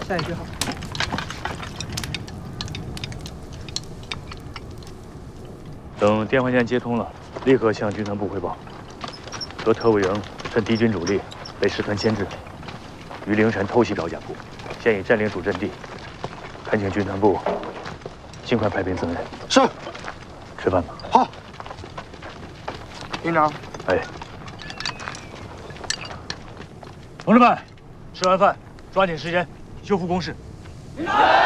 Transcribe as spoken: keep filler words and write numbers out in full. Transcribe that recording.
下一句好。 等电话线接通了，立刻向军团部汇报，说特务营趁敌军主力被师团牵制，于凌晨偷袭招架部，现已占领主阵地。恳请军团部尽快派兵增援。 是。 吃饭吧。 好。 营长。 哎。同志们，吃完饭抓紧时间修复工事。